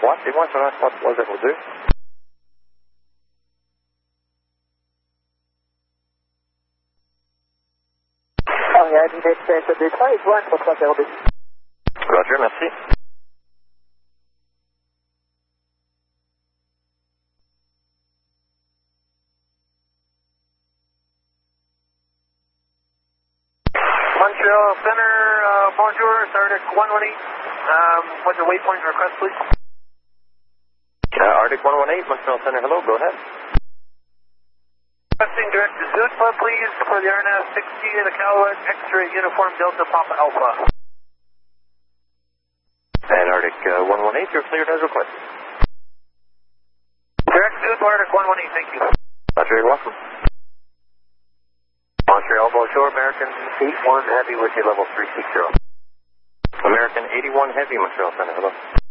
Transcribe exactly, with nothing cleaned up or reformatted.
trois, c'est moi sur un trois trois zéro deux. Ariane, Inès S D trois et toi, trois trois zéro deux. Roger, merci. Montreal Center, uh, bonjour, Arctic one one eight. Um, what's the waypoint request, please? Uh, Arctic one one eight, Montreal Center, hello, go ahead. Requesting direct to Zutpha, please, for the R N A V sixty, the Coward X-ray Uniform Delta Papa Alpha. And Arctic uh, one one eight, you're cleared as requested. Direct Zutpha, Arctic one one eight, thank you. Roger, you're welcome. Montreal, bonjour, American eight one Heavy with you, level three six zero. American eighty-one Heavy, Montreal Center, hello.